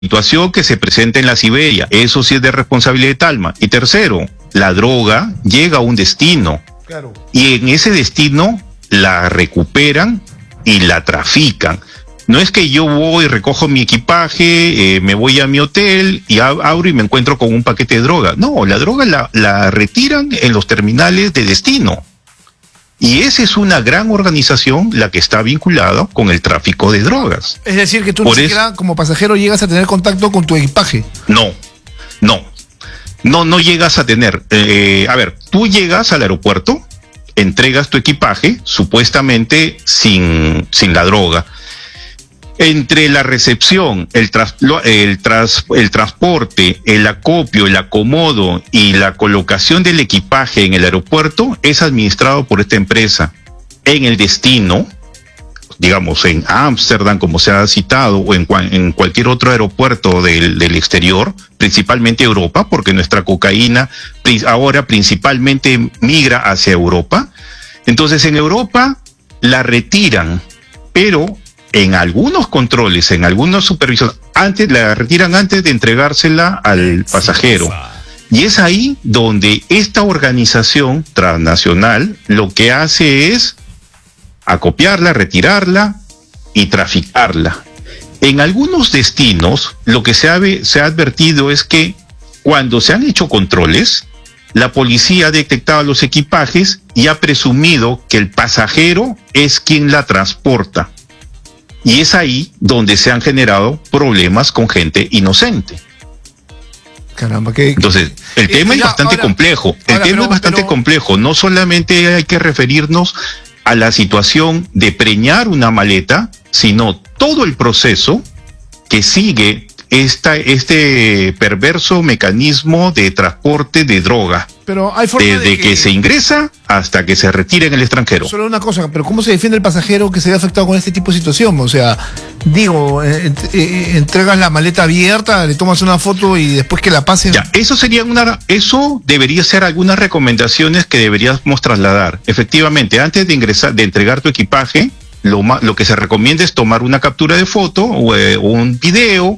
situación que se presenta en la Siberia, eso sí es de responsabilidad de Talma. Y tercero, la droga llega a un destino. Claro. Y en ese destino la recuperan y la trafican. No es que yo voy, recojo mi equipaje, me voy a mi hotel y abro y me encuentro con un paquete de droga. No, la droga la retiran en los terminales de destino. Y esa es una gran organización la que está vinculada con el tráfico de drogas. Es decir, que tú ni siquiera como pasajero llegas a tener contacto con tu equipaje. No llegas a tener. A ver, tú llegas al aeropuerto, entregas tu equipaje, supuestamente sin la droga. Entre la recepción, el transporte, el acopio, el acomodo y la colocación del equipaje en el aeropuerto es administrado por esta empresa. En el destino, digamos en Ámsterdam, como se ha citado, o en cualquier otro aeropuerto del exterior, principalmente Europa, porque nuestra cocaína ahora principalmente migra hacia Europa. Entonces en Europa la retiran, pero en algunos controles, en algunos supervisiones, la retiran antes de entregársela al pasajero. Y es ahí donde esta organización transnacional lo que hace es acopiarla, retirarla y traficarla. En algunos destinos, lo que se ha advertido es que cuando se han hecho controles, la policía ha detectado los equipajes y ha presumido que el pasajero es quien la transporta. Y es ahí donde se han generado problemas con gente inocente. Caramba, que... Entonces, el tema es bastante complejo. Complejo. No solamente hay que referirnos a la situación de preñar una maleta, sino todo el proceso que sigue este perverso mecanismo de transporte de droga. Pero hay forma desde que se ingresa hasta que se retira en el extranjero. Solo una cosa, pero ¿cómo se defiende el pasajero que se ve afectado con este tipo de situación? O sea, digo, entregas la maleta abierta, le tomas una foto y después que la pasen. Ya, eso debería ser algunas recomendaciones que deberíamos trasladar. Efectivamente, antes de entregar tu equipaje, lo que se recomienda es tomar una captura de foto o un video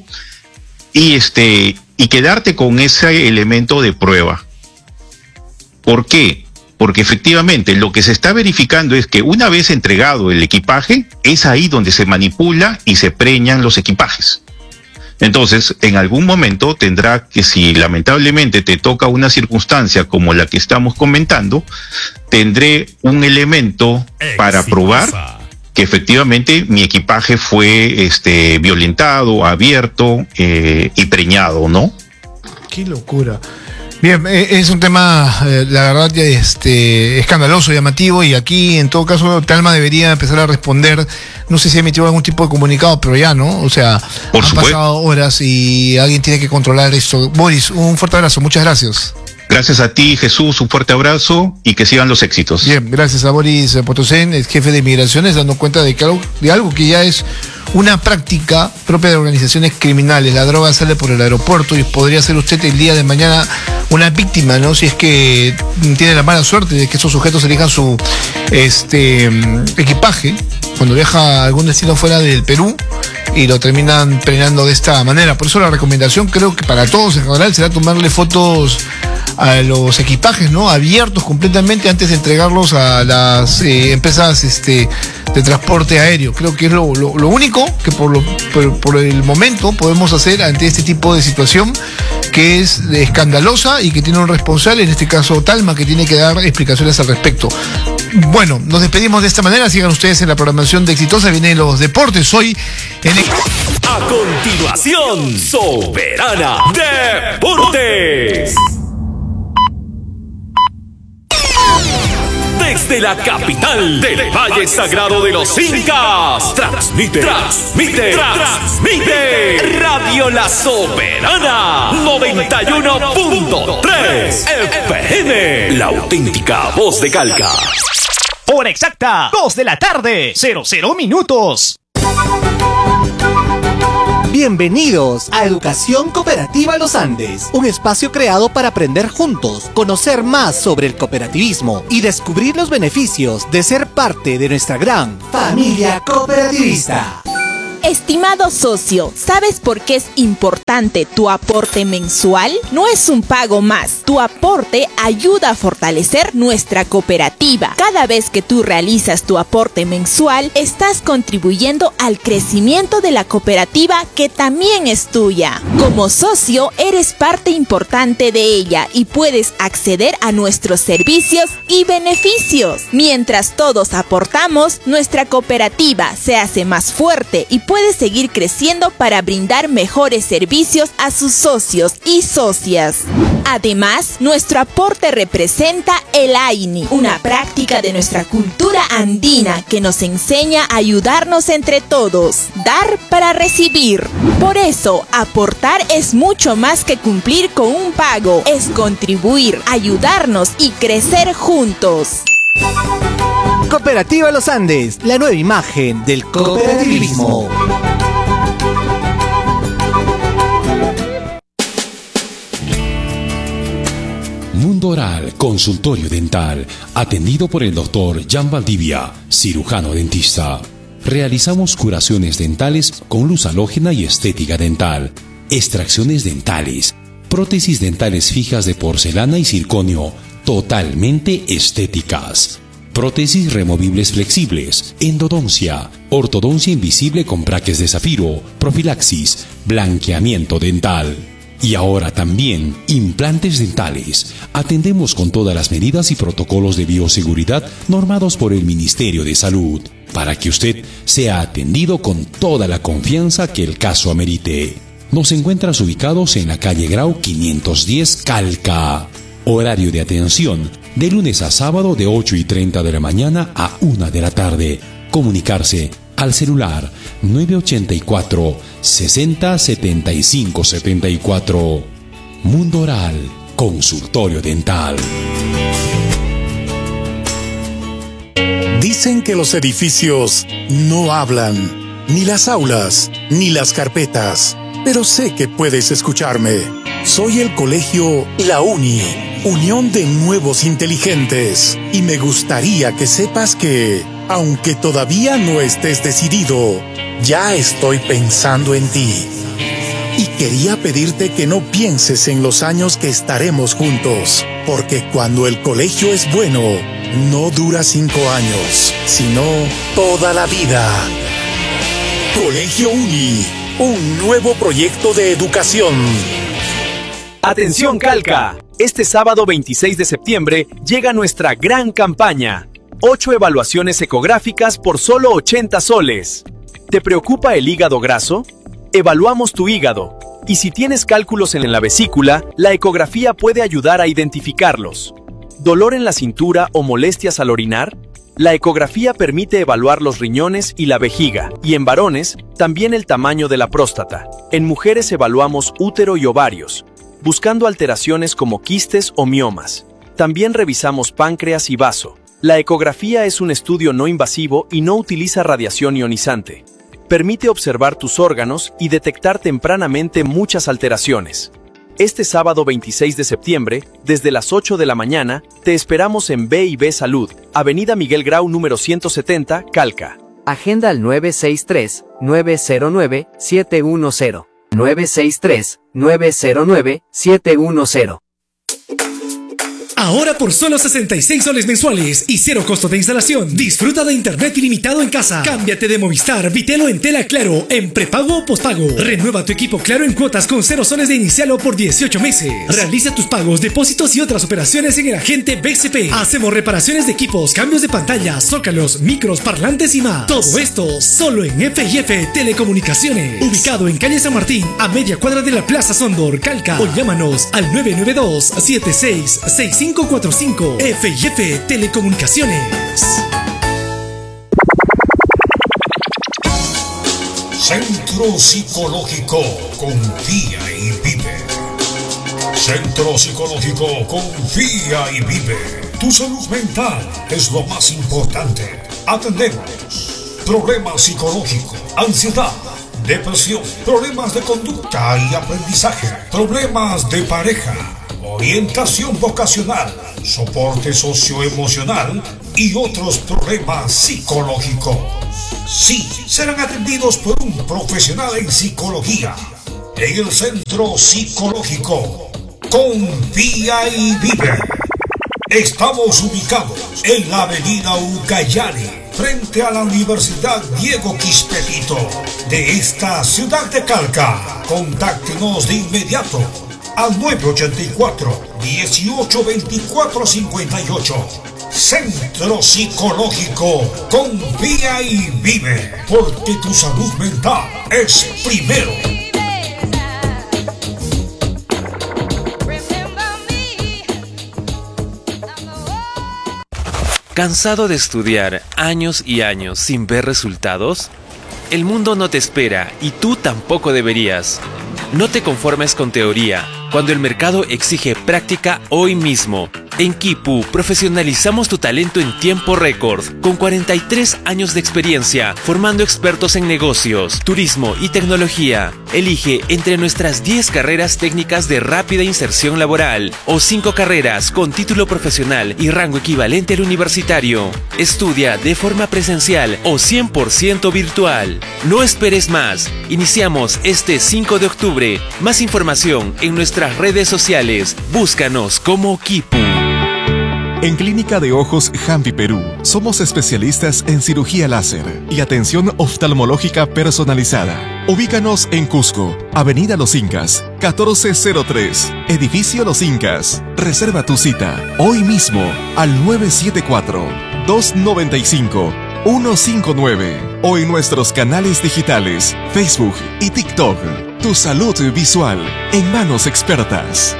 y quedarte con ese elemento de prueba. ¿Por qué? Porque efectivamente lo que se está verificando es que una vez entregado el equipaje, es ahí donde se manipula y se preñan los equipajes. Entonces, en algún momento tendrá que, si lamentablemente te toca una circunstancia como la que estamos comentando, tendré un elemento para probar que efectivamente mi equipaje fue violentado, abierto y preñado, ¿no? Qué locura. Bien, es un tema, la verdad, escandaloso, llamativo, y aquí, en todo caso, Talma debería empezar a responder. No sé si ha emitido algún tipo de comunicado, pero ya, ¿no? O sea, han pasado horas y alguien tiene que controlar esto. Boris, un fuerte abrazo, muchas gracias. Gracias a ti, Jesús, un fuerte abrazo y que sigan los éxitos. Bien, gracias a Boris Potosén, el jefe de migraciones, dando cuenta de algo que ya es una práctica propia de organizaciones criminales. La droga sale por el aeropuerto y podría ser usted el día de mañana una víctima, ¿no? Si es que tiene la mala suerte de que esos sujetos elijan su equipaje cuando viaja a algún destino fuera del Perú y lo terminan preñando de esta manera. Por eso la recomendación, creo que para todos en general, será tomarle fotos a los equipajes, ¿no? Abiertos completamente antes de entregarlos a las empresas de transporte aéreo. Creo que es lo único que por el momento podemos hacer ante este tipo de situación, que es escandalosa y que tiene un responsable, en este caso Talma, que tiene que dar explicaciones al respecto. Bueno, nos despedimos de esta manera. Sigan ustedes en la programación de Exitosa. Vienen los deportes hoy en... A continuación, Soberana Deportes. Desde la capital del Valle Sagrado de los Incas, transmite Radio La Soberana 91.3 FM, la auténtica voz de Calca. Hora exacta, 2 de la tarde, 00 minutos. Bienvenidos a Educación Cooperativa Los Andes, un espacio creado para aprender juntos, conocer más sobre el cooperativismo y descubrir los beneficios de ser parte de nuestra gran familia cooperativista. Estimado socio, ¿sabes por qué es importante tu aporte mensual? No es un pago más. Tu aporte ayuda a fortalecer nuestra cooperativa. Cada vez que tú realizas tu aporte mensual, estás contribuyendo al crecimiento de la cooperativa que también es tuya. Como socio, eres parte importante de ella y puedes acceder a nuestros servicios y beneficios. Mientras todos aportamos, nuestra cooperativa se hace más fuerte y puede seguir creciendo para brindar mejores servicios a sus socios y socias. Además, nuestro aporte representa el AINI, una práctica de nuestra cultura andina que nos enseña a ayudarnos entre todos, dar para recibir. Por eso, aportar es mucho más que cumplir con un pago, es contribuir, ayudarnos y crecer juntos. Cooperativa Los Andes, la nueva imagen del cooperativismo. Mundo Oral, consultorio dental, atendido por el Dr. Jan Valdivia, cirujano dentista. Realizamos curaciones dentales con luz halógena y estética dental, extracciones dentales, prótesis dentales fijas de porcelana y circonio, totalmente estéticas. Prótesis removibles flexibles, endodoncia, ortodoncia invisible con braques de zafiro, profilaxis, blanqueamiento dental. Y ahora también implantes dentales. Atendemos con todas las medidas y protocolos de bioseguridad normados por el Ministerio de Salud, para que usted sea atendido con toda la confianza que el caso amerite. Nos encuentras ubicados en la calle Grau 510 Calca. Horario de atención de lunes a sábado de 8:30 de la mañana a 1 de la tarde. Comunicarse al celular 984 60 75 74. Mundo Oral, consultorio dental. Dicen que los edificios no hablan, ni las aulas, ni las carpetas, pero sé que puedes escucharme. Soy el colegio La Uni, Unión de Nuevos Inteligentes, y me gustaría que sepas que, aunque todavía no estés decidido, ya estoy pensando en ti. Y quería pedirte que no pienses en los años que estaremos juntos, porque cuando el colegio es bueno, no dura 5 años, sino toda la vida. Colegio Uni, un nuevo proyecto de educación. Atención Calca, este sábado 26 de septiembre llega nuestra gran campaña. 8 evaluaciones ecográficas por solo 80 soles. ¿Te preocupa el hígado graso? Evaluamos tu hígado. Y si tienes cálculos en la vesícula, la ecografía puede ayudar a identificarlos. ¿Dolor en la cintura o molestias al orinar? La ecografía permite evaluar los riñones y la vejiga, y en varones, también el tamaño de la próstata. En mujeres evaluamos útero y ovarios, buscando alteraciones como quistes o miomas. También revisamos páncreas y vaso. La ecografía es un estudio no invasivo y no utiliza radiación ionizante. Permite observar tus órganos y detectar tempranamente muchas alteraciones. Este sábado 26 de septiembre, desde las 8 de la mañana, te esperamos en B&B Salud, Avenida Miguel Grau número 170, Calca. Agenda al 963-909-710. 963-909-710. Ahora por solo 66 soles mensuales y 0 costo de instalación, disfruta de internet ilimitado en casa. Cámbiate de Movistar, Vitelo en tela Claro, en prepago o pospago. Renueva tu equipo Claro en cuotas con 0 soles de inicial o por 18 meses. Realiza tus pagos, depósitos y otras operaciones en el agente BCP. Hacemos reparaciones de equipos, cambios de pantalla, zócalos, micros, parlantes y más. Todo esto solo en F&F Telecomunicaciones. Ubicado en calle San Martín, a media cuadra de la Plaza Sondor, Calca. O llámanos al 992-766545. F&F Telecomunicaciones. Centro Psicológico Confía y Vive. Centro Psicológico Confía y Vive. Tu salud mental es lo más importante. Atendemos problemas psicológicos, ansiedad, depresión, problemas de conducta y aprendizaje, problemas de pareja, orientación vocacional, soporte socioemocional y otros problemas psicológicos. Sí, serán atendidos por un profesional en psicología. En el Centro Psicológico Confía y Vive. Estamos ubicados en la avenida Ucayali, frente a la Universidad Diego Quispe de esta ciudad de Calca. Contáctenos de inmediato al 984-1824-58. Centro Psicológico Confía y Vive, porque tu salud mental es primero. ¿Cansado de estudiar años y años sin ver resultados? El mundo no te espera y tú tampoco deberías. No te conformes con teoría, cuando el mercado exige práctica hoy mismo. En Kipu profesionalizamos tu talento en tiempo récord, con 43 años de experiencia, formando expertos en negocios, turismo y tecnología. Elige entre nuestras 10 carreras técnicas de rápida inserción laboral o 5 carreras con título profesional y rango equivalente al universitario. Estudia de forma presencial o 100% virtual. No esperes más. Iniciamos este 5 de octubre. Más información en nuestras redes sociales. Búscanos como Kipu. En Clínica de Ojos Jampi Perú, somos especialistas en cirugía láser y atención oftalmológica personalizada. Ubícanos en Cusco, Avenida Los Incas, 1403, Edificio Los Incas. Reserva tu cita hoy mismo al 974-295-159 o en nuestros canales digitales, Facebook y TikTok. Tu salud visual en manos expertas.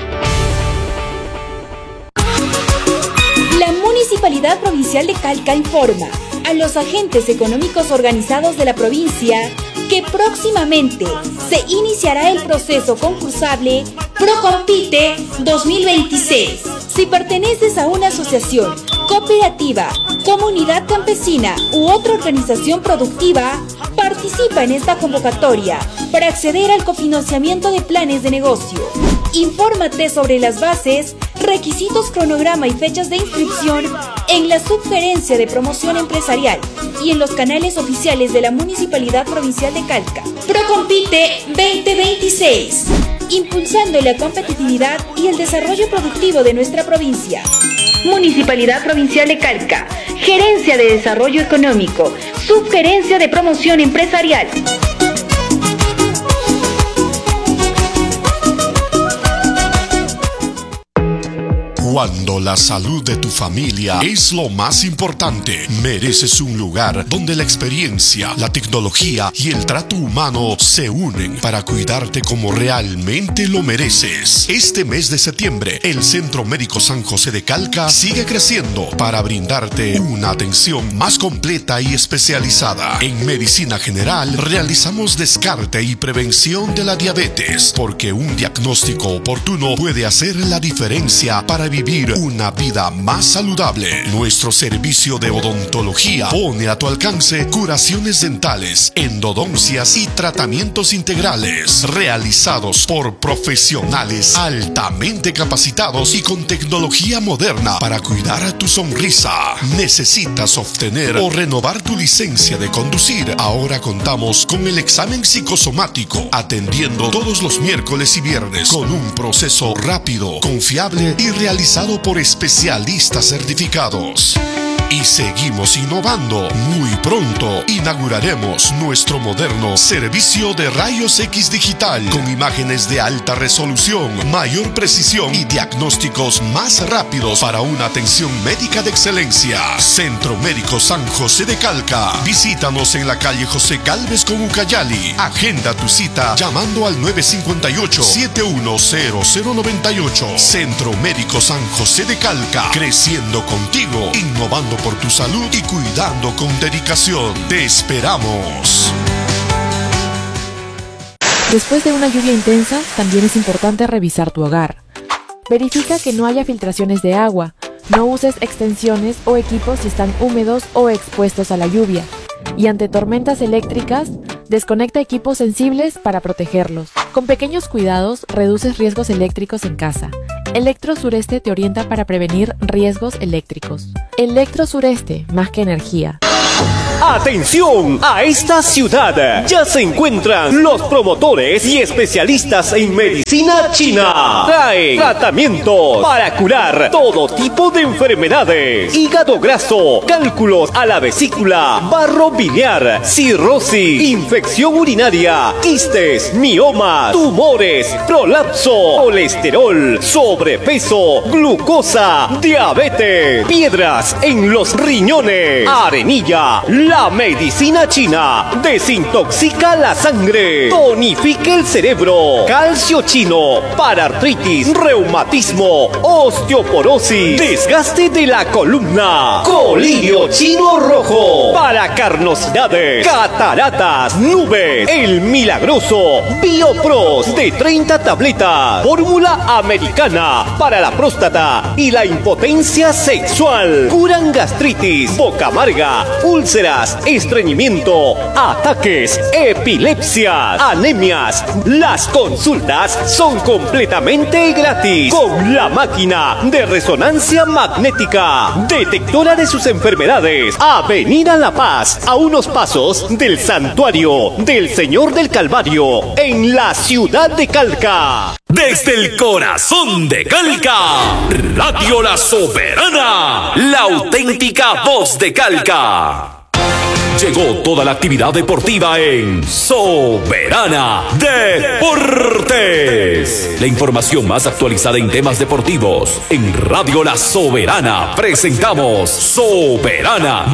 La Municipalidad Provincial de Calca informa a los agentes económicos organizados de la provincia que próximamente se iniciará el proceso concursable Procompite 2026. Si perteneces a una asociación, cooperativa, comunidad campesina u otra organización productiva, participa en esta convocatoria para acceder al cofinanciamiento de planes de negocio. Infórmate sobre las bases, requisitos, cronograma y fechas de inscripción en la Subgerencia de Promoción Empresarial y en los canales oficiales de la Municipalidad Provincial de Calca. Procompite 2026, impulsando la competitividad y el desarrollo productivo de nuestra provincia. Municipalidad Provincial de Calca, Gerencia de Desarrollo Económico, Subgerencia de Promoción Empresarial. Cuando la salud de tu familia es lo más importante, mereces un lugar donde la experiencia, la tecnología y el trato humano se unen para cuidarte como realmente lo mereces. Este mes de septiembre, el Centro Médico San José de Calca sigue creciendo para brindarte una atención más completa y especializada. En medicina general, realizamos descarte y prevención de la diabetes, porque un diagnóstico oportuno puede hacer la diferencia para vivir una vida más saludable. Nuestro servicio de odontología pone a tu alcance curaciones dentales, endodoncias y tratamientos integrales realizados por profesionales altamente capacitados y con tecnología moderna para cuidar a tu sonrisa. ¿Necesitas obtener o renovar tu licencia de conducir? Ahora contamos con el examen psicosomático, atendiendo todos los miércoles y viernes con un proceso rápido, confiable y realizado por especialistas certificados. Y seguimos innovando. Muy pronto inauguraremos nuestro moderno servicio de rayos X digital con imágenes de alta resolución, mayor precisión y diagnósticos más rápidos para una atención médica de excelencia. Centro Médico San José de Calca. Visítanos en la calle José Gálvez con Ucayali. Agenda tu cita llamando al 958-710098. Centro Médico San José de Calca. Creciendo contigo, innovando por tu salud y cuidando con dedicación. Te esperamos. Después de una lluvia intensa, también es importante revisar tu hogar. Verifica que no haya filtraciones de agua. No uses extensiones o equipos si están húmedos o expuestos a la lluvia. Y ante tormentas eléctricas, desconecta equipos sensibles para protegerlos. Con pequeños cuidados, reduces riesgos eléctricos en casa. Electro Sureste te orienta para prevenir riesgos eléctricos. Electro Sureste, más que energía. Atención, a esta ciudad ya se encuentran los promotores y especialistas en medicina china. Traen tratamientos para curar todo tipo de enfermedades: hígado graso, cálculos a la vesícula, barro biliar, cirrosis, infección urinaria, quistes, miomas, tumores, prolapso, colesterol, sobrepeso, glucosa, diabetes, piedras en los riñones. Arenilla, la medicina china desintoxica la sangre, tonifica el cerebro. Calcio chino para artritis, reumatismo, osteoporosis, desgaste de la columna. Colirio chino rojo para carnosidades, cataratas, nubes. El milagroso Biopros de 30 tabletas. Fórmula americana para la próstata y la impotencia sexual. Curan gastritis, boca amarga, úlceras, estreñimiento, ataques, epilepsias, anemias. Las consultas son completamente gratis con la máquina de resonancia magnética, detectora de sus enfermedades. Avenida La Paz, a unos pasos del Santuario del Señor del Calvario, en la ciudad de Calca. Desde el corazón de Calca, Radio La Soberana, la auténtica voz de Calca. Llegó toda la actividad deportiva en Soberana Deportes. La información más actualizada en temas deportivos. En Radio La Soberana presentamos Soberana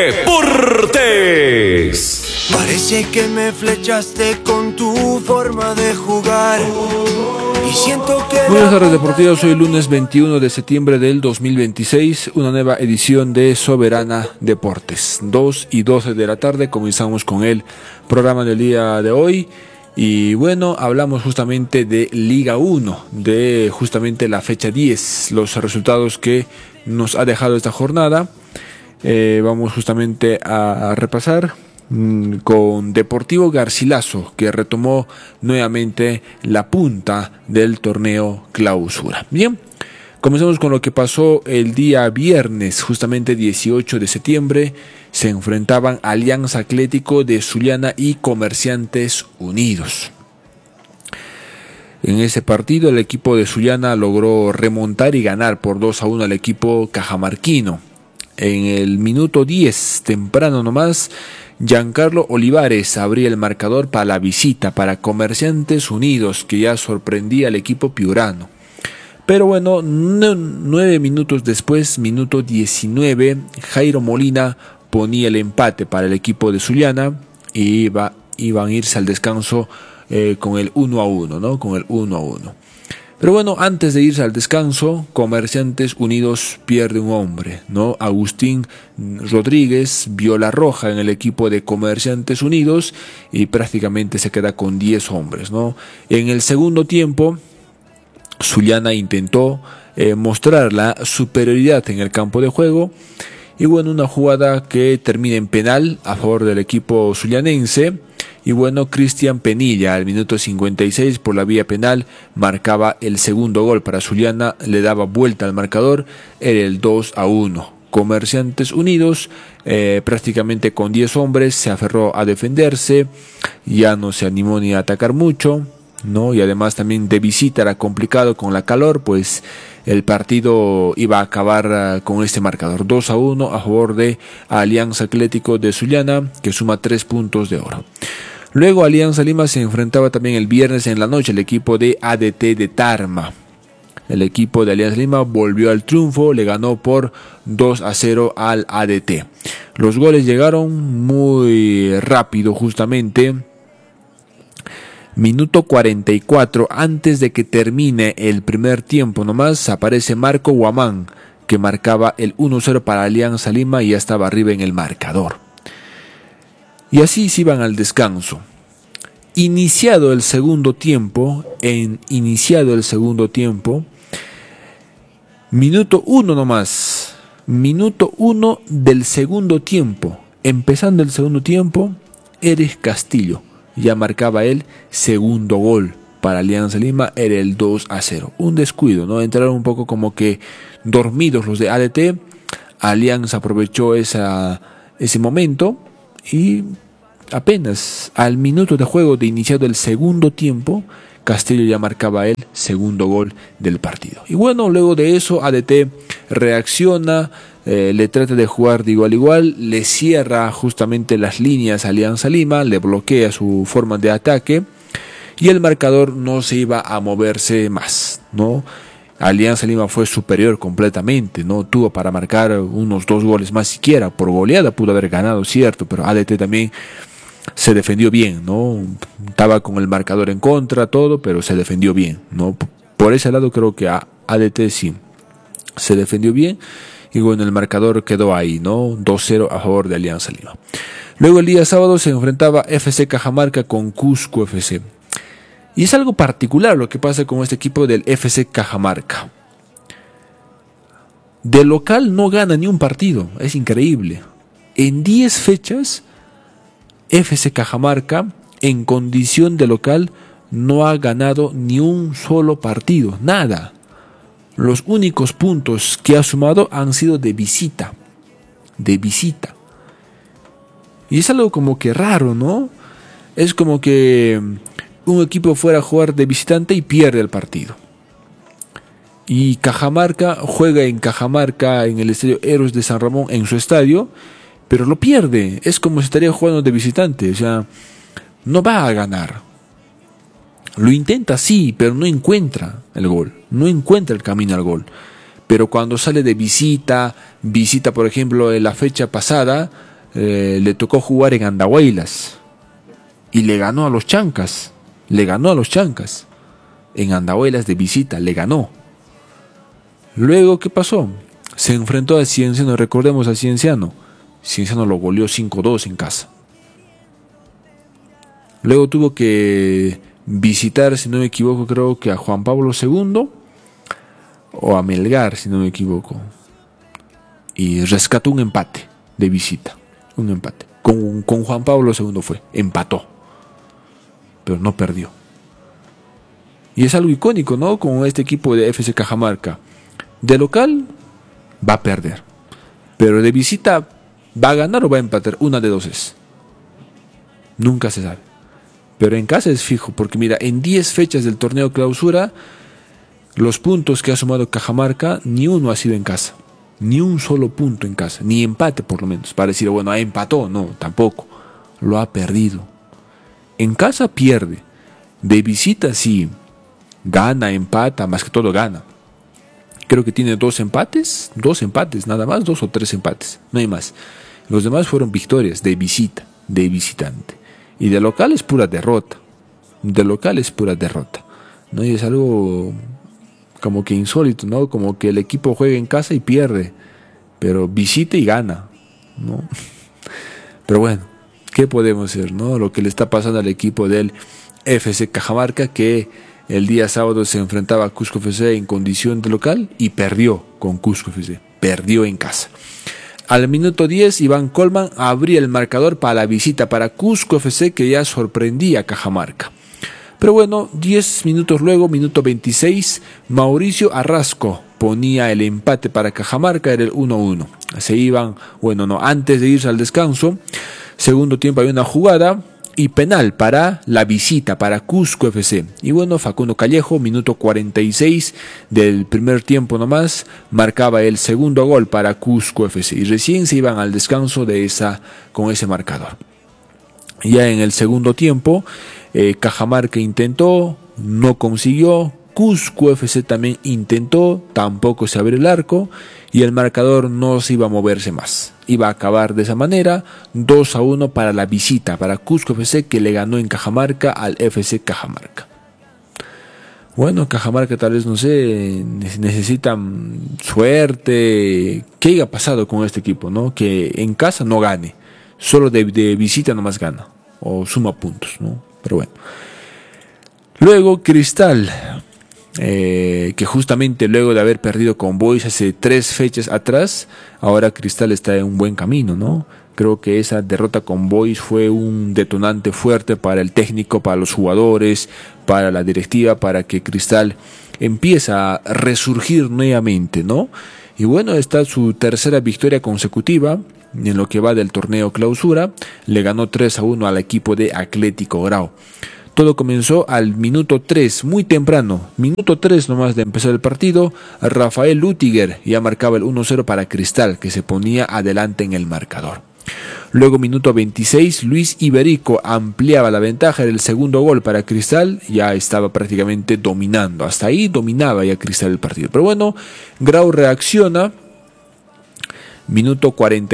Deportes. Parece que me flechaste con tu forma de jugar. Y siento que... Buenas tardes deportivas, hoy lunes 21 de septiembre del 2026, una nueva edición de Soberana Deportes. 2 y 12 de la tarde comenzamos con el programa del día de hoy. Y bueno, hablamos justamente de Liga 1, de justamente la fecha 10, los resultados que nos ha dejado esta jornada. Vamos justamente a repasar con Deportivo Garcilaso, que retomó nuevamente la punta del torneo Clausura. Bien, comenzamos con lo que pasó el día viernes, justamente 18 de septiembre. Se enfrentaban Alianza Atlético de Sullana y Comerciantes Unidos. En ese partido el equipo de Sullana logró remontar y ganar por 2-1 al equipo cajamarquino. En el minuto 10, temprano nomás, Giancarlo Olivares abría el marcador para la visita para Comerciantes Unidos, que ya sorprendía al equipo piurano. Pero bueno, 9 minutos después, minuto 19, Jairo Molina ponía el empate para el equipo de Sullana y iban a irse al descanso con el 1-1, ¿no? Con el 1-1. Pero bueno, antes de irse al descanso, Comerciantes Unidos pierde un hombre, ¿no? Agustín Rodríguez vio la roja en el equipo de Comerciantes Unidos y prácticamente se queda con 10 hombres, ¿no? En el segundo tiempo, Sullana intentó mostrar la superioridad en el campo de juego. Y bueno, una jugada que termina en penal a favor del equipo sullanense. Y bueno, Cristian Penilla al minuto 56 por la vía penal marcaba el segundo gol para Sullana, le daba vuelta al marcador, era el 2-1. Comerciantes Unidos prácticamente con 10 hombres se aferró a defenderse, ya no se animó ni a atacar mucho, ¿no? Y además también de visita era complicado con la calor, pues el partido iba a acabar con este marcador 2-1 a favor de Alianza Atlético de Sullana, que suma 3 puntos de oro. Luego Alianza Lima se enfrentaba también el viernes en la noche al equipo de ADT de Tarma. El equipo de Alianza Lima volvió al triunfo, le ganó por 2-0 al ADT. Los goles llegaron muy rápido justamente. Minuto 44, antes de que termine el primer tiempo nomás, aparece Marco Guamán, que marcaba el 1-0 para Alianza Lima y ya estaba arriba en el marcador. Y así se iban al descanso. Iniciado el segundo tiempo, minuto 1 nomás, minuto 1 del segundo tiempo, empezando el segundo tiempo, Eres Castillo ya marcaba el segundo gol para Alianza Lima, era el 2-0. Un descuido, ¿no? Entraron un poco como que dormidos los de ADT. Alianza aprovechó ese momento y apenas al minuto de juego de iniciado el segundo tiempo, Castillo ya marcaba el segundo gol del partido. Y bueno, luego de eso ADT reacciona, le trata de jugar de igual a igual, le cierra justamente las líneas a Alianza Lima, le bloquea su forma de ataque y el marcador no se iba a moverse más, ¿no? Alianza Lima fue superior completamente, no tuvo para marcar unos 2 goles más siquiera, por goleada pudo haber ganado, cierto, pero ADT también se defendió bien, ¿no? Estaba con el marcador en contra, todo, pero se defendió bien, ¿no? Por ese lado creo que ADT sí se defendió bien y bueno, el marcador quedó ahí, ¿no? 2-0 a favor de Alianza Lima. Luego el día sábado se enfrentaba FC Cajamarca con Cusco FC. Y es algo particular lo que pasa con este equipo del FC Cajamarca. De local no gana ni un partido, es increíble. En 10 fechas, FC Cajamarca, en condición de local, no ha ganado ni un solo partido, nada. Los únicos puntos que ha sumado han sido de visita. De visita. Y es algo como que raro, ¿no? Es como que un equipo fuera a jugar de visitante y pierde el partido. Y Cajamarca juega en Cajamarca, en el estadio Héroes de San Ramón, en su estadio, pero lo pierde. Es como si estaría jugando de visitante, o sea, no va a ganar. Lo intenta sí, pero no encuentra el gol, no encuentra el camino al gol. Pero cuando sale de visita por ejemplo, en la fecha pasada, le tocó jugar en Andahuaylas y le ganó a los Chancas. En Andahuaylas de visita, le ganó. Luego, ¿qué pasó? Se enfrentó a Cienciano, recordemos a Cienciano. Cienciano lo goleó 5-2 en casa. Luego tuvo que visitar, si no me equivoco, creo que a Juan Pablo II o a Melgar, si no me equivoco. Y rescató un empate de visita. Un empate. Con Juan Pablo II empató. Pero no perdió. Y es algo icónico, ¿no? Con este equipo de FC Cajamarca. De local va a perder. Pero de visita va a ganar o va a empatar. Una de dos es. Nunca se sabe. Pero en casa es fijo. Porque mira, en 10 fechas del torneo clausura, los puntos que ha sumado Cajamarca, ni uno ha sido en casa. Ni un solo punto en casa. Ni empate por lo menos. Para decir, bueno, empató. No, tampoco. Lo ha perdido. En casa pierde, de visita sí, gana, empata, más que todo gana. Creo que tiene 2 empates, nada más, 2 o 3 empates, no hay más. Los demás fueron victorias de visita, de visitante. Y de local es pura derrota, ¿no? Y es algo como que insólito, ¿no? Como que el equipo juega en casa y pierde, pero visita y gana, ¿no? Pero bueno. ¿Qué podemos hacer, no? Lo que le está pasando al equipo del FC Cajamarca, que el día sábado se enfrentaba a Cusco FC en condición de local y perdió con Cusco FC. Perdió en casa. Al minuto 10, Iván Colman abría el marcador para la visita para Cusco FC, que ya sorprendía a Cajamarca. Pero bueno, 10 minutos luego, minuto 26, Mauricio Arrasco ponía el empate para Cajamarca, era el 1-1. Se iban, antes de irse al descanso, segundo tiempo hay una jugada y penal para la visita, para Cusco FC. Y bueno, Facundo Callejo, minuto 46 del primer tiempo nomás, marcaba el segundo gol para Cusco FC. Y recién se iban al descanso con ese marcador. Ya en el segundo tiempo, Cajamarca intentó, no consiguió. Cusco FC también intentó, tampoco se abrió el arco y el marcador no se iba a moverse más. Iba a acabar de esa manera, 2-1 para la visita, para Cusco FC, que le ganó en Cajamarca al FC Cajamarca. Bueno, Cajamarca tal vez, no sé, necesitan suerte. ¿Qué haya pasado con este equipo, no? Que en casa no gane, solo de visita nomás gana, o suma puntos, ¿no? Pero bueno. Luego Cristal, que justamente luego de haber perdido con Boys hace 3 fechas atrás, ahora Cristal está en un buen camino, ¿no? Creo que esa derrota con Boys fue un detonante fuerte para el técnico, para los jugadores, para la directiva, para que Cristal empiece a resurgir nuevamente, ¿no? Y bueno, está su tercera victoria consecutiva, en lo que va del torneo clausura. Le ganó 3-1 al equipo de Atlético Grau. Todo comenzó al minuto 3, muy temprano, minuto 3 nomás de empezar el partido. Rafael Lutiger ya marcaba el 1-0 para Cristal, que se ponía adelante en el marcador. Luego, minuto 26, Luis Iberico ampliaba la ventaja del segundo gol para Cristal. Ya estaba prácticamente dominando, hasta ahí dominaba ya Cristal el partido. Pero bueno, Grau reacciona. Minuto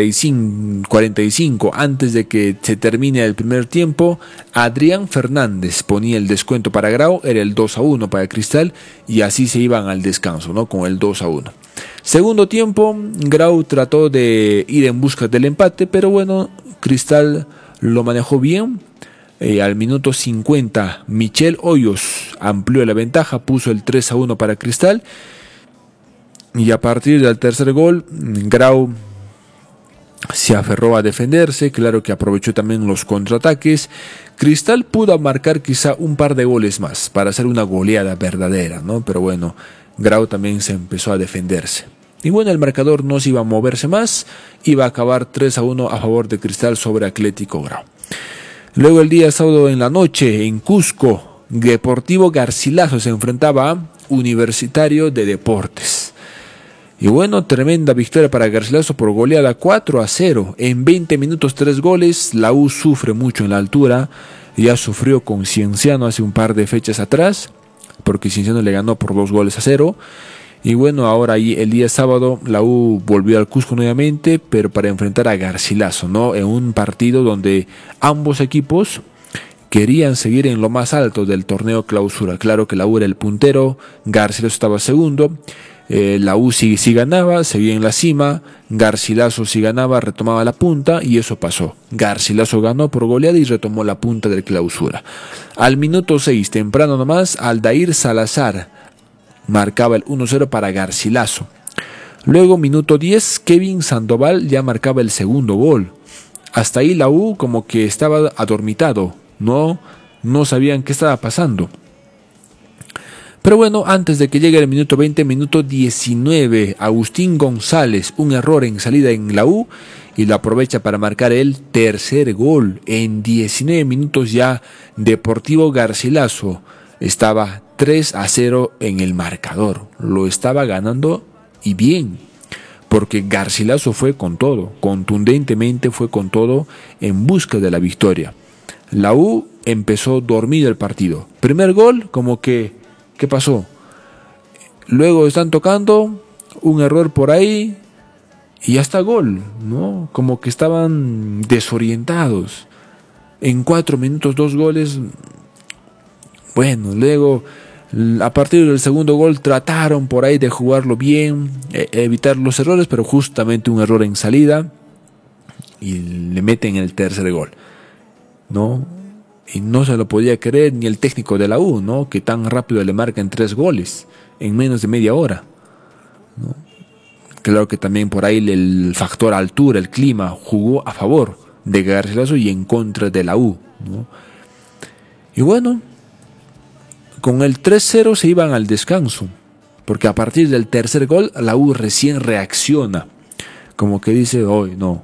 45, antes de que se termine el primer tiempo, Adrián Fernández ponía el descuento para Grau, era el 2-1 para Cristal, y así se iban al descanso, ¿no? Con el 2-1. Segundo tiempo, Grau trató de ir en busca del empate, pero bueno, Cristal lo manejó bien. Al minuto 50, Michel Hoyos amplió la ventaja, puso el 3-1 para Cristal. Y a partir del tercer gol, Grau se aferró a defenderse, claro que aprovechó también los contraataques. Cristal pudo marcar quizá un par de goles más para hacer una goleada verdadera, ¿no? Pero bueno, Grau también se empezó a defenderse. Y bueno, el marcador no se iba a moverse más, iba a acabar 3-1 a favor de Cristal sobre Atlético Grau. Luego el día sábado en la noche, en Cusco, Deportivo Garcilaso se enfrentaba a Universitario de Deportes. Y bueno, tremenda victoria para Garcilaso por goleada 4-0. En 20 minutos 3 goles. La U sufre mucho en la altura. Ya sufrió con Cienciano hace un par de fechas atrás, porque Cienciano le ganó por 2-0. Y bueno, ahora el día sábado la U volvió al Cusco nuevamente, pero para enfrentar a Garcilaso, ¿no? En un partido donde ambos equipos querían seguir en lo más alto del torneo clausura. Claro que la U era el puntero, Garcilaso estaba segundo. La U si ganaba, seguía en la cima. Garcilaso si ganaba, retomaba la punta, y eso pasó. Garcilaso ganó por goleada y retomó la punta del clausura. Al minuto 6, temprano nomás, Aldair Salazar marcaba el 1-0 para Garcilaso. Luego, minuto 10, Kevin Sandoval ya marcaba el segundo gol. Hasta ahí la U como que estaba adormitado, no sabían qué estaba pasando. Pero bueno, antes de que llegue el minuto 20, minuto 19, Agustín González, un error en salida en la U, y lo aprovecha para marcar el tercer gol. En 19 minutos ya, Deportivo Garcilaso estaba 3-0 en el marcador. Lo estaba ganando y bien, porque Garcilaso fue con todo, contundentemente fue con todo en busca de la victoria. La U empezó dormido el partido. Primer gol, como que ¿qué pasó? Luego están tocando, un error por ahí y ya está gol, ¿no? Como que estaban desorientados. En 4 minutos 2 goles. Bueno, luego a partir del segundo gol trataron por ahí de jugarlo bien, evitar los errores, pero justamente un error en salida y le meten el tercer gol, ¿no? Y no se lo podía creer ni el técnico de la U, ¿no? Que tan rápido le marcan 3 goles en menos de media hora, ¿no? Claro que también por ahí el factor altura, el clima, jugó a favor de Garcilaso y en contra de la U, ¿no? Y bueno, con el 3-0 se iban al descanso, porque a partir del tercer gol la U recién reacciona, como que dice, hoy no.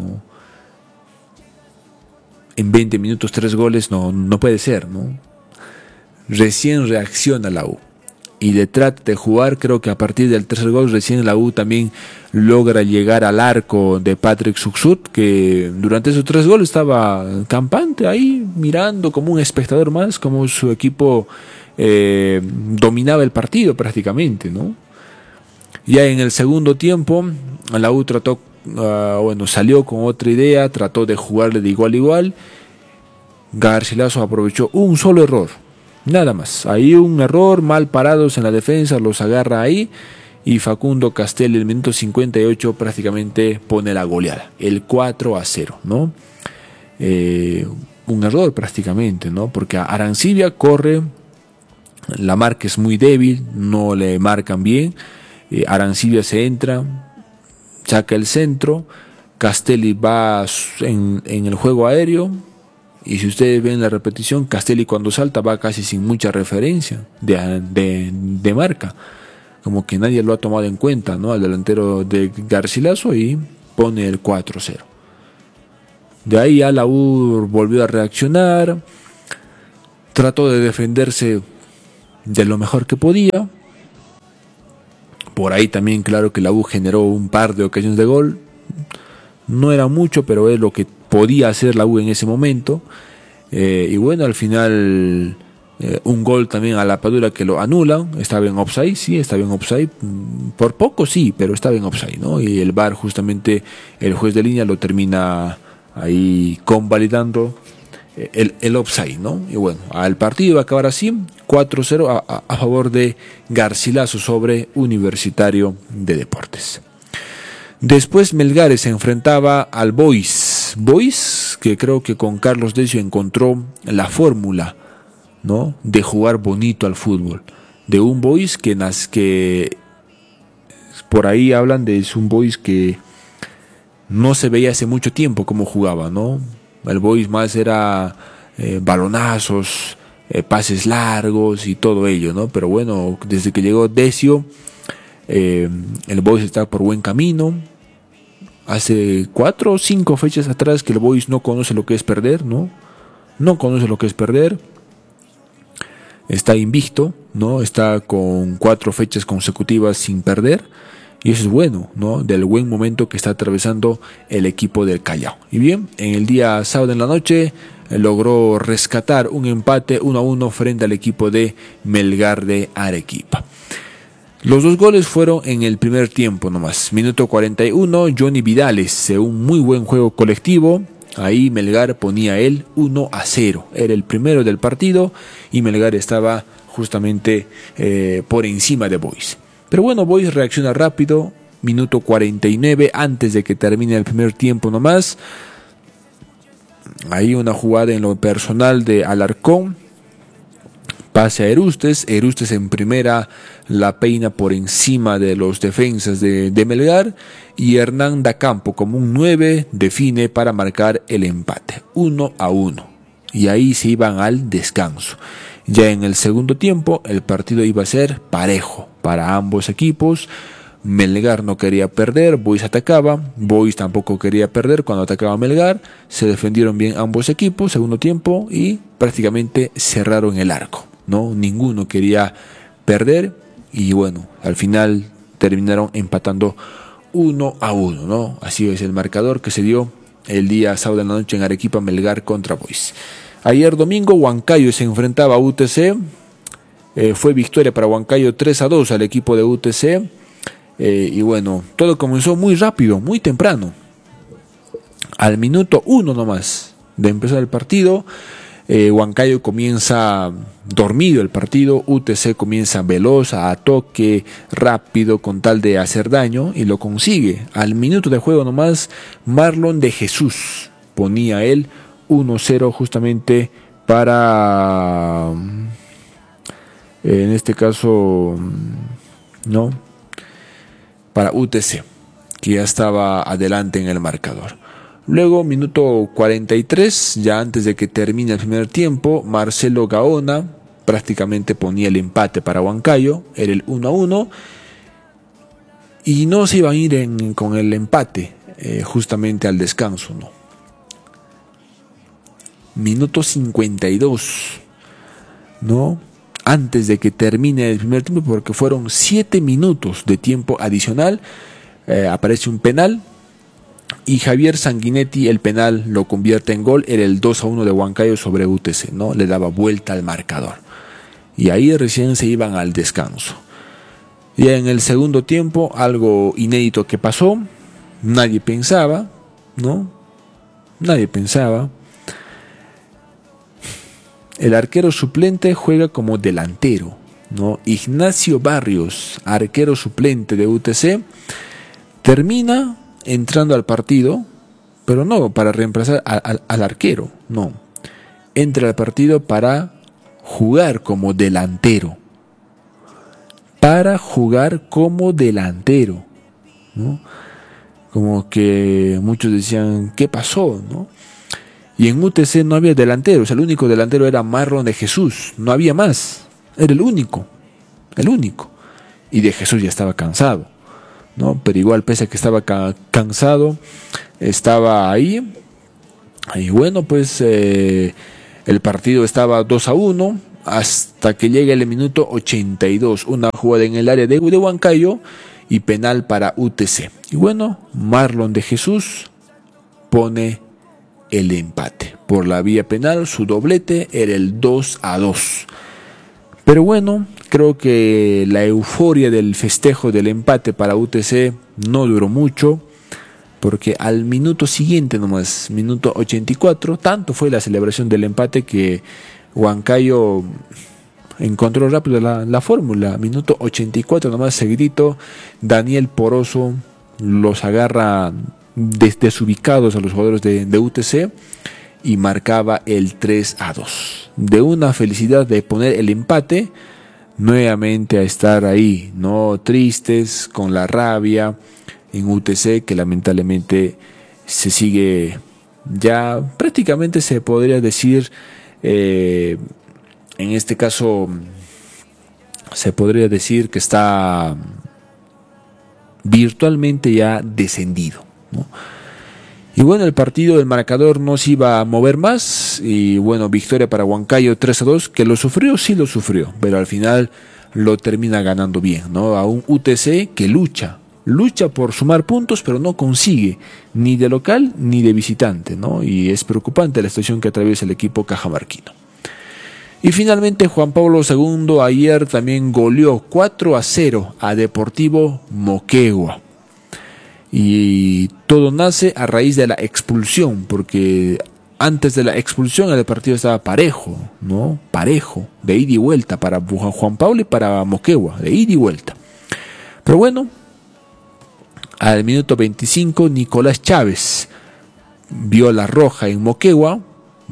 En 20 minutos 3 goles no puede ser, ¿no? Recién reacciona la U y le trata de jugar. Creo que a partir del tercer gol recién la U también logra llegar al arco de Patrick Suksut, que durante esos 3 goles estaba campante ahí, mirando como un espectador más, como su equipo dominaba el partido prácticamente, ¿no? Ya en el segundo tiempo la U trató, salió con otra idea, trató de jugarle de igual a igual. Garcilaso aprovechó un solo error, nada más. Ahí un error, mal parados en la defensa, los agarra ahí, y Facundo Castelli en el minuto 58 prácticamente pone la goleada, el 4-0, ¿no? Un error prácticamente, ¿no? Porque Arancibia corre, la marca es muy débil, no le marcan bien. Arancibia se entra, saca el centro, Castelli va en el juego aéreo, y si ustedes ven la repetición, Castelli cuando salta va casi sin mucha referencia de marca, como que nadie lo ha tomado en cuenta, ¿no? Al delantero de Garcilaso, y pone el 4-0. De ahí ya la U volvió a reaccionar, trató de defenderse de lo mejor que podía. Por ahí también claro que la U generó un par de ocasiones de gol. No era mucho, pero es lo que podía hacer la U en ese momento. Y bueno, al final un gol también a la Padula que lo anulan. Estaba en offside, sí, estaba en offside. Por poco sí, pero estaba en offside, ¿no? Y el VAR, justamente el juez de línea, lo termina ahí convalidando el offside, ¿no? Y bueno, el partido va a acabar así, 4-0 a favor de Garcilaso sobre Universitario de Deportes. Después Melgar se enfrentaba al Boys, que creo que con Carlos Decio encontró la fórmula, ¿no?, de jugar bonito al fútbol. De un Boys que por ahí hablan de un Boys que no se veía hace mucho tiempo cómo jugaba, ¿no? El Boys más era balonazos, pases largos y todo ello, ¿no? Pero bueno, desde que llegó Decio, el Boys está por buen camino. Hace 4 o 5 fechas atrás que el Boys no conoce lo que es perder, ¿no? No conoce lo que es perder. Está invicto, ¿no? Está con 4 fechas consecutivas sin perder. Y eso es bueno, ¿no? Del buen momento que está atravesando el equipo del Callao. Y bien, en el día sábado en la noche logró rescatar un empate 1-1 frente al equipo de Melgar de Arequipa. Los 2 goles fueron en el primer tiempo nomás. Minuto 41, Johnny Vidales, un muy buen juego colectivo. Ahí Melgar ponía él 1-0. Era el primero del partido y Melgar estaba justamente por encima de Boys. Pero bueno, Boys reacciona rápido. Minuto 49, antes de que termine el primer tiempo nomás. Ahí una jugada en lo personal de Alarcón. Pase a Erustes en primera la peina por encima de los defensas de Melgar, y Hernán Dacampo como un 9 define para marcar el empate 1-1, y ahí se iban al descanso. Ya en el segundo tiempo el partido iba a ser parejo para ambos equipos. Melgar no quería perder, Boys atacaba, Boys tampoco quería perder cuando atacaba Melgar. Se defendieron bien ambos equipos, segundo tiempo, y prácticamente cerraron el arco, ¿no? Ninguno quería perder y bueno, al final terminaron empatando 1-1, ¿no? Así es el marcador que se dio el día sábado en la noche en Arequipa, Melgar contra Boys. Ayer domingo Huancayo se enfrentaba a UTC, fue victoria para Huancayo 3-2 al equipo de UTC, y bueno, todo comenzó muy rápido, muy temprano. Al minuto 1 nomás de empezar el partido, Huancayo comienza dormido el partido, UTC comienza veloz, a toque, rápido, con tal de hacer daño, y lo consigue. Al minuto de juego nomás, Marlon de Jesús ponía él 1-0 justamente para, en este caso, no, para UTC, que ya estaba adelante en el marcador. Luego, minuto 43, ya antes de que termine el primer tiempo, Marcelo Gaona prácticamente ponía el empate para Huancayo, era el 1-1, y no se iban a ir con el empate justamente al descanso, ¿no? Minuto 52, ¿no? Antes de que termine el primer tiempo, porque fueron 7 minutos de tiempo adicional, aparece un penal. Y Javier Sanguinetti el penal lo convierte en gol. Era el 2-1 de Huancayo sobre UTC, ¿no? Le daba vuelta al marcador. Y ahí recién se iban al descanso. Y en el segundo tiempo, algo inédito que pasó. Nadie pensaba, ¿no? Nadie pensaba. El arquero suplente juega como delantero, ¿no? Ignacio Barrios, arquero suplente de UTC, termina entrando al partido, pero no para reemplazar al arquero, no. Entra al partido para jugar como delantero. Para jugar como delantero, ¿no? Como que muchos decían, ¿qué pasó?, ¿no? Y en UTC no había delanteros, el único delantero era Marlon de Jesús, no había más, era el único. Y de Jesús ya estaba cansado, ¿no? Pero igual, pese a que estaba cansado, estaba ahí. Y bueno, pues el partido estaba 2-1 hasta que llega el minuto 82. Una jugada en el área de Huancayo y penal para UTC. Y bueno, Marlon de Jesús pone el empate. Por la vía penal, su doblete era el 2-2. Pero bueno, creo que la euforia del festejo del empate para UTC no duró mucho, porque al minuto siguiente nomás, minuto 84, tanto fue la celebración del empate que Huancayo encontró rápido la fórmula. Minuto 84 nomás, seguidito, Daniel Poroso los agarra desubicados a los jugadores de UTC y marcaba el 3-2. De una felicidad de poner el empate, nuevamente a estar ahí, no tristes, con la rabia en UTC, que lamentablemente se sigue, ya prácticamente se podría decir, en este caso se podría decir que está virtualmente ya descendido, ¿no? Y bueno, el partido del marcador no se iba a mover más. Y bueno, victoria para Huancayo 3-2, que lo sufrió, sí lo sufrió, pero al final lo termina ganando bien, ¿no? A un UTC que lucha por sumar puntos, pero no consigue ni de local ni de visitante, ¿no? Y es preocupante la situación que atraviesa el equipo cajamarquino. Y finalmente Juan Pablo II ayer también goleó 4-0 a Deportivo Moquegua. Y todo nace a raíz de la expulsión, porque antes de la expulsión el partido estaba parejo, ¿no? Parejo, de ida y vuelta para Juan Pablo y para Moquegua, de ida y vuelta. Pero bueno, al minuto 25 Nicolás Chávez vio la roja en Moquegua,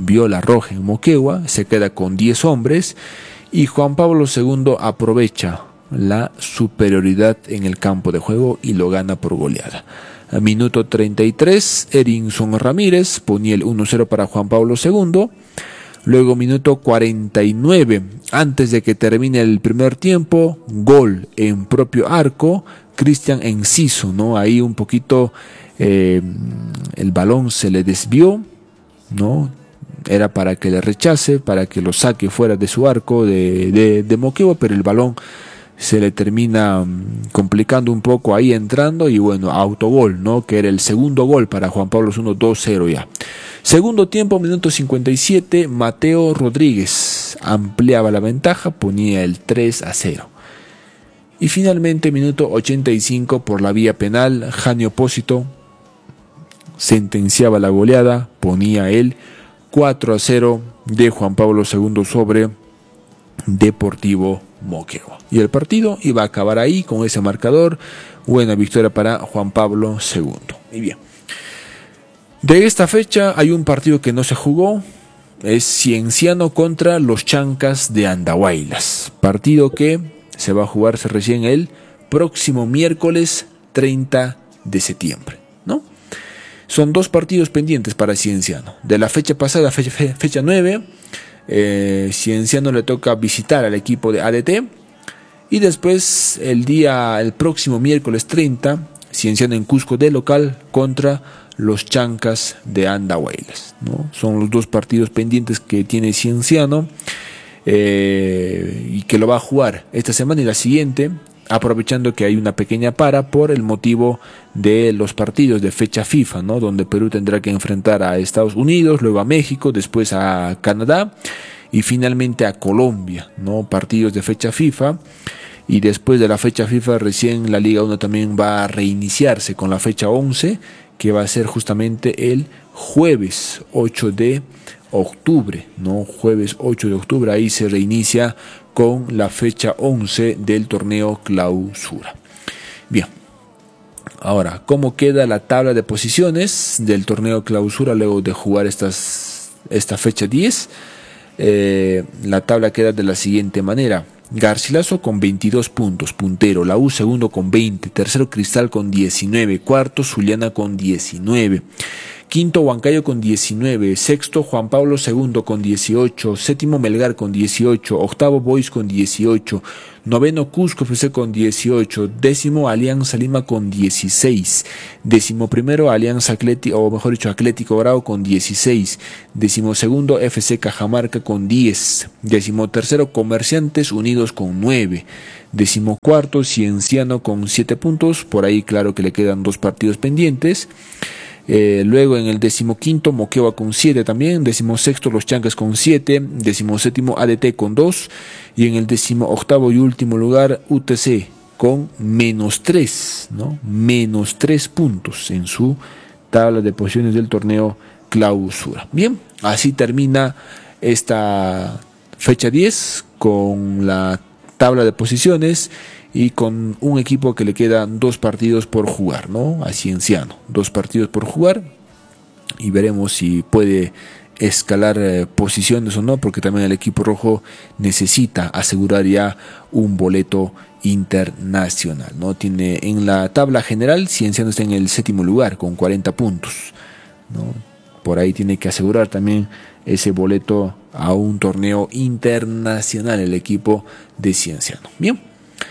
se queda con 10 hombres y Juan Pablo II aprovecha la superioridad en el campo de juego y lo gana por goleada. A minuto 33, Erinson Ramírez ponía el 1-0 para Juan Pablo II. Luego minuto 49, antes de que termine el primer tiempo, gol en propio arco, Cristian Enciso, ¿no? Ahí un poquito el balón se le desvió, ¿no? Era para que le rechace, para que lo saque fuera de su arco de Moquegua, pero el balón se le termina complicando un poco ahí entrando y bueno, autogol, ¿no? Que era el segundo gol para Juan Pablo II, 2-0 ya. Segundo tiempo, minuto 57, Mateo Rodríguez ampliaba la ventaja, ponía el 3-0. Y finalmente, minuto 85, por la vía penal, Jani Opósito sentenciaba la goleada, ponía el 4-0 de Juan Pablo II sobre Deportivo Moquegua. Y el partido iba a acabar ahí con ese marcador. Buena victoria para Juan Pablo II. Y bien, de esta fecha hay un partido que no se jugó. Es Cienciano contra los Chancas de Andahuaylas. Partido que se va a jugarse recién el próximo miércoles 30 de septiembre, ¿no? Son dos partidos pendientes para Cienciano. De la fecha pasada, fecha 9, Cienciano le toca visitar al equipo de ADT. Y después, el próximo miércoles 30, Cienciano en Cusco de local contra los Chancas de Andahuaylas, ¿no? Son los dos partidos pendientes que tiene Cienciano y que lo va a jugar esta semana y la siguiente, aprovechando que hay una pequeña para por el motivo de los partidos de fecha FIFA, ¿no? Donde Perú tendrá que enfrentar a Estados Unidos, luego a México, después a Canadá y finalmente a Colombia, ¿no? Partidos de fecha FIFA. Y después de la fecha FIFA recién la Liga 1 también va a reiniciarse con la fecha 11, que va a ser justamente el jueves 8 de octubre, ¿no? Jueves 8 de octubre, ahí se reinicia con la fecha 11 del torneo Clausura. Bien, ahora, ¿cómo queda la tabla de posiciones del torneo Clausura luego de jugar esta fecha 10? La tabla queda de la siguiente manera: Garcilaso con 22 puntos, puntero. La U segundo con 20, tercero Cristal con 19, cuarto Zuliana con 19, quinto Huancayo con 19, sexto Juan Pablo II con 18, séptimo Melgar con 18, octavo Boys con 18, noveno Cusco FC con 18, décimo Alianza Lima con 16, décimo primero Alianza Atlético, o mejor dicho Atlético Grau con 16, décimo segundo FC Cajamarca con 10, décimo tercero Comerciantes Unidos con 9, décimo cuarto Cienciano con 7 puntos, por ahí claro que le quedan 2 partidos pendientes. Luego en el 15º Moquegua con 7 también, 16º Los Chancas con 7, 17º ADT con 2 y en el 18º y último lugar UTC con -3, ¿no? -3 puntos en su tabla de posiciones del torneo Clausura. Bien, así termina esta fecha 10 con la tabla de posiciones y con un equipo que le quedan 2 partidos por jugar, ¿no? A Cienciano, 2 partidos por jugar y veremos si puede escalar posiciones o no, porque también el equipo rojo necesita asegurar ya un boleto internacional, ¿no? Tiene en la tabla general Cienciano está en el 7º lugar con 40 puntos, ¿no? Por ahí tiene que asegurar también ese boleto a un torneo internacional el equipo de Cienciano. Bien,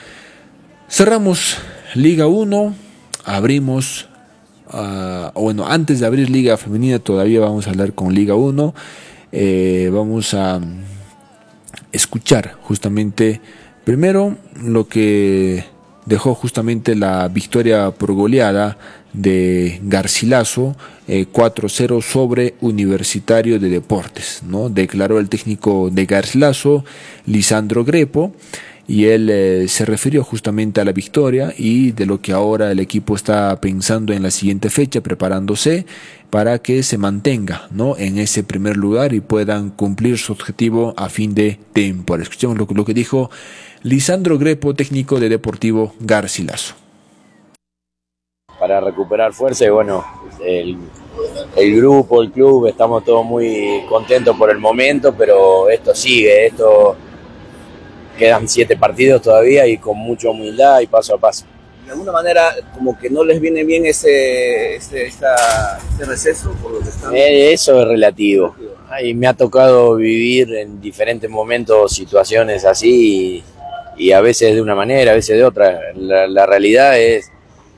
cerramos Liga 1, abrimos, antes de abrir Liga Femenina todavía vamos a hablar con Liga 1, vamos a escuchar justamente primero lo que dejó justamente la victoria por goleada de Garcilaso, 4-0 sobre Universitario de Deportes, ¿no? Declaró el técnico de Garcilaso, Lisandro Grepo, y él se refirió justamente a la victoria y de lo que ahora el equipo está pensando en la siguiente fecha, preparándose para que se mantenga, ¿no? En ese primer lugar y puedan cumplir su objetivo a fin de temporada. Escuchemos lo que dijo Lisandro Grepo, técnico de Deportivo Garcilaso. Para recuperar fuerza y bueno, el grupo, el club, estamos todos muy contentos por el momento, pero esto sigue, quedan 7 partidos todavía y con mucha humildad y paso a paso. De alguna manera como que no les viene bien ese receso por lo que están... Eso es relativo. Y me ha tocado vivir en diferentes momentos situaciones así y a veces de una manera, a veces de otra. La realidad es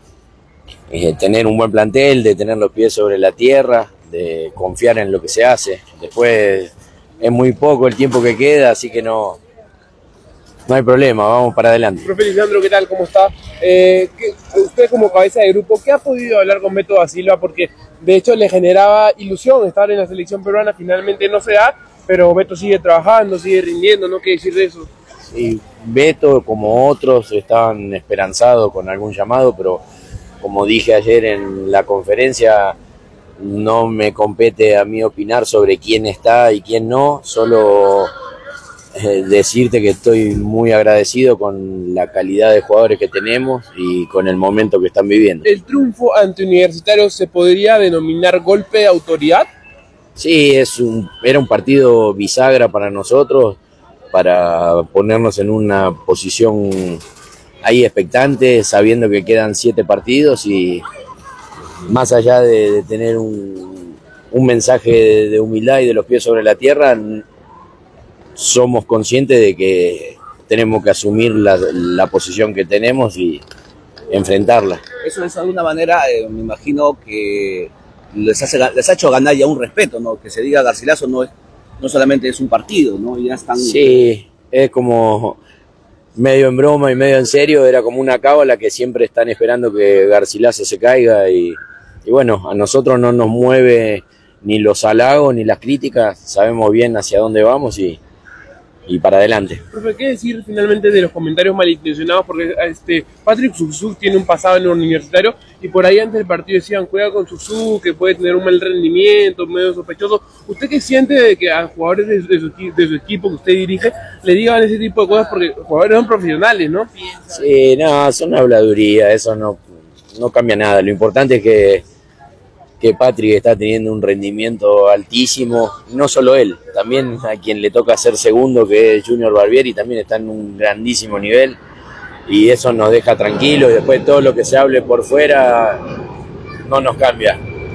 tener un buen plantel, de tener los pies sobre la tierra, de confiar en lo que se hace. Después es muy poco el tiempo que queda, así que no hay problema, vamos para adelante. Profe Lisandro, ¿qué tal? ¿Cómo está? Usted como cabeza de grupo, ¿qué ha podido hablar con Beto da Silva? Porque de hecho le generaba ilusión estar en la selección peruana, finalmente no se da, pero Beto sigue trabajando, sigue rindiendo, ¿no? ¿Qué decir de eso? Sí, Beto, como otros, estaban esperanzados con algún llamado, pero como dije ayer en la conferencia, no me compete a mí opinar sobre quién está y quién no, solo decirte que estoy muy agradecido con la calidad de jugadores que tenemos y con el momento que están viviendo. ¿El triunfo ante Universitario se podría denominar golpe de autoridad? Sí, era un partido bisagra para nosotros, para ponernos en una posición ahí expectante, sabiendo que quedan 7 partidos y más allá de tener un mensaje de humildad y de los pies sobre la tierra, somos conscientes de que tenemos que asumir la posición que tenemos y enfrentarla. Eso es de alguna manera, me imagino que les ha hecho ganar ya un respeto, ¿no? Que se diga Garcilaso no solamente es un partido, ¿no? Ya están... Sí, es como medio en broma y medio en serio, era como una cábala que siempre están esperando que Garcilaso se caiga y bueno, a nosotros no nos mueve ni los halagos ni las críticas, sabemos bien hacia dónde vamos y para adelante. Profe, ¿qué decir finalmente de los comentarios malintencionados? Porque Patrick Suksuk tiene un pasado en el Universitario y por ahí antes del partido decían, cuidado con Suksuk, que puede tener un mal rendimiento, medio sospechoso. ¿Usted qué siente de que a jugadores de su equipo que usted dirige le digan ese tipo de cosas? Porque los jugadores son profesionales, ¿no? Sí, no, son habladuría, eso no cambia nada. Lo importante es que Patrick está teniendo un rendimiento altísimo, no solo él, también a quien le toca ser segundo, que es Junior Barbieri, también está en un grandísimo nivel y eso nos deja tranquilos y después todo lo que se hable por fuera no nos cambia.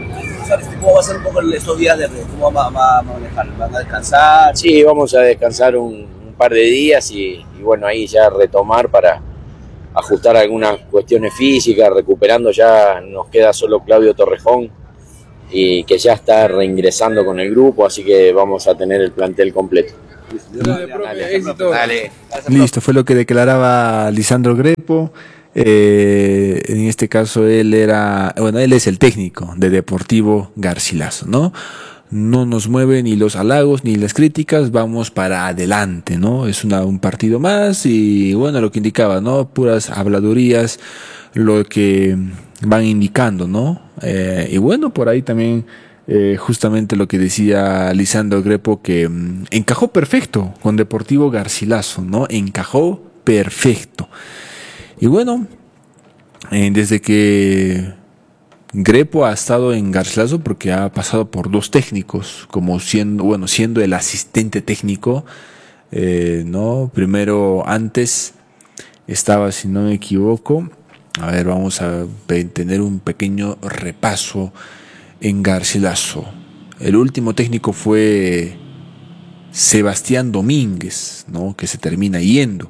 profesor, ¿cómo va a ser un poco estos días cómo va a manejar? ¿Van a descansar? Sí, vamos a descansar un par de días y bueno, ahí ya retomar para ajustar algunas cuestiones físicas, recuperando. Ya nos queda solo Claudio Torrejón, y que ya está reingresando con el grupo, así que vamos a tener el plantel completo. Dale. Listo, fue lo que declaraba Lisandro Grepo. En este caso él es el técnico de Deportivo Garcilaso, ¿no? No nos mueven ni los halagos ni las críticas, vamos para adelante, ¿no? Es un partido más y bueno, lo que indicaba, ¿no? Puras habladurías, lo que van indicando, ¿no? Y bueno, por ahí también justamente lo que decía Lisandro Grepo, que encajó perfecto con Deportivo Garcilaso, ¿no? Encajó perfecto. Y bueno, desde que Grepo ha estado en Garcilaso, porque ha pasado por dos técnicos, como siendo el asistente técnico, ¿no? Primero, antes estaba, si no me equivoco, a ver, vamos a tener un pequeño repaso en Garcilaso. El último técnico fue Sebastián Domínguez, ¿no? Que se termina yendo.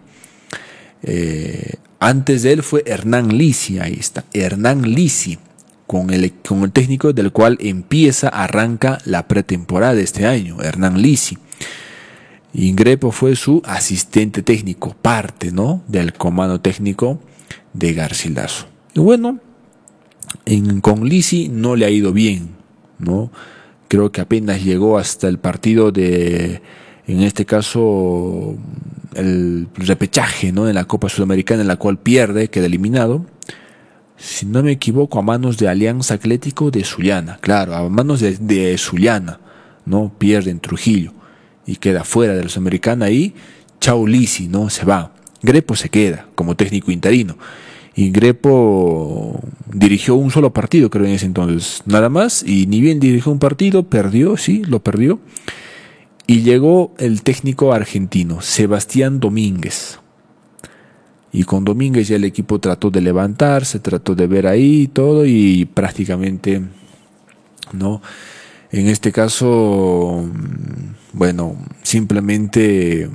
Antes de él fue Hernán Lisi, ahí está, Hernán Lisi, con el técnico del cual arranca la pretemporada de este año, Hernán Lisi. Y Grepo fue su asistente técnico, parte, ¿no? Del comando técnico de Garcilaso. Y bueno, con Lisi no le ha ido bien, ¿no? Creo que apenas llegó hasta el partido en este caso, el repechaje, ¿no? En la Copa Sudamericana, en la cual pierde, queda eliminado, si no me equivoco, a manos de Alianza Atlético de Sullana. Claro, a manos de Sullana, ¿no? Pierde en Trujillo y queda fuera de la Sudamericana y chau Lisi, ¿no? Se va. Grepo se queda como técnico interino. Y Grepo dirigió un solo partido, creo, en ese entonces, nada más, y ni bien dirigió un partido, perdió, sí, lo perdió. Y llegó el técnico argentino, Sebastián Domínguez. Y con Domínguez ya el equipo trató de levantarse, trató de ver ahí todo y prácticamente, ¿no? En este caso, bueno, simplemente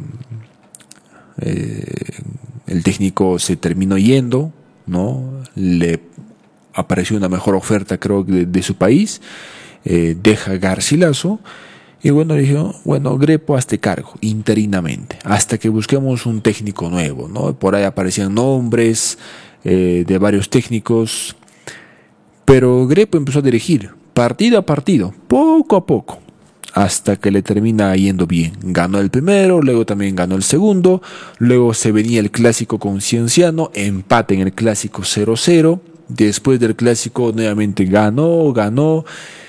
el técnico se terminó yendo, ¿no? Le apareció una mejor oferta, creo, de su país, deja Garcilaso. Y bueno, dijo, bueno, Grepo, hazte cargo, interinamente, hasta que busquemos un técnico nuevo, ¿no? Por ahí aparecían nombres de varios técnicos, pero Grepo empezó a dirigir partido a partido, poco a poco, hasta que le termina yendo bien. Ganó el primero, luego también ganó el segundo, luego se venía el clásico con Cienciano, empate en el clásico 0-0, después del clásico nuevamente ganó.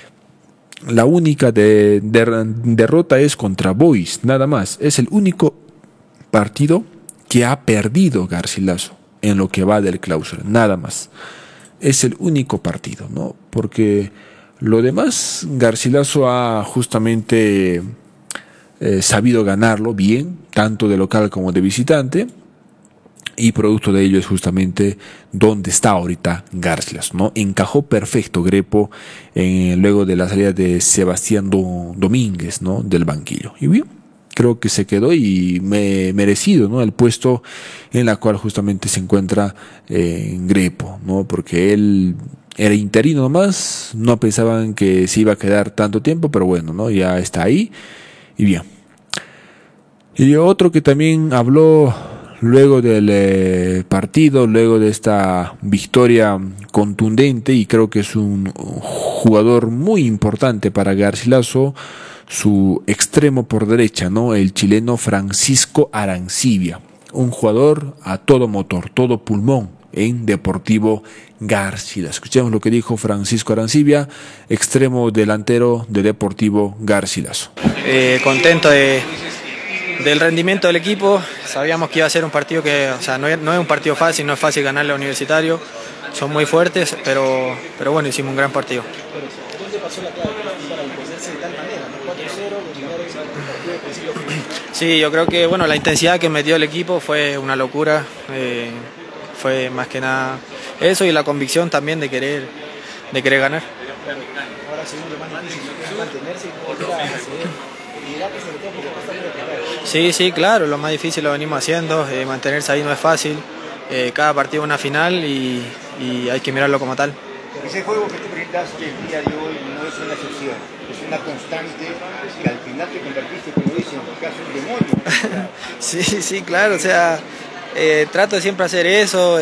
La única derrota es contra Boys, nada más. Es el único partido que ha perdido Garcilaso en lo que va del clausura, nada más. Es el único partido, ¿no? Porque lo demás, Garcilaso ha justamente sabido ganarlo bien, tanto de local como de visitante. Y producto de ello es justamente donde está ahorita Garcilaso, ¿no? Encajó perfecto Grepo luego de la salida de Sebastián Domínguez, ¿no? Del banquillo. Y bien, creo que se quedó y merecido, ¿no? El puesto en la cual justamente se encuentra Grepo, ¿no? Porque él era interino nomás, no pensaban que se iba a quedar tanto tiempo, pero bueno, ¿no? Ya está ahí y bien. Y otro que también habló luego del partido, luego de esta victoria contundente, y creo que es un jugador muy importante para Garcilaso, su extremo por derecha, ¿no? El chileno Francisco Arancibia, un jugador a todo motor, todo pulmón en Deportivo Garcilaso. Escuchemos lo que dijo Francisco Arancibia, extremo delantero de Deportivo Garcilaso. Contento del rendimiento del equipo. Sabíamos que iba a ser un partido que, o sea, no es un partido fácil, no es fácil ganarle a Universitario, son muy fuertes, pero bueno, hicimos un gran partido. ¿Dónde pasó la clave para imponerse de tal manera? 4-0, Sí, yo creo que bueno, la intensidad que metió el equipo fue una locura, fue más que nada eso y la convicción también de querer ganar. Ahora según lo más difícil es mantenerse y volver a acceder. El liderato sobre todo porque está muy destacado. Sí, claro, lo más difícil lo venimos haciendo, mantenerse ahí no es fácil, cada partido es una final y hay que mirarlo como tal. Ese juego que tú brindaste el día de hoy no es una excepción, es una constante que al final te convertiste, como dicen, casi un demonio. Sí, claro, o sea, trato de siempre hacer eso.